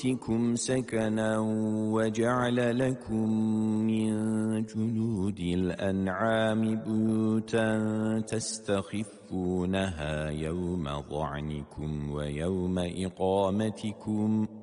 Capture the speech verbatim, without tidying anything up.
بيوتكم سكنا وجعل لكم من جلود الأنعام بيوتا تستخفونها يوم ظعنكم ويوم إقامتكم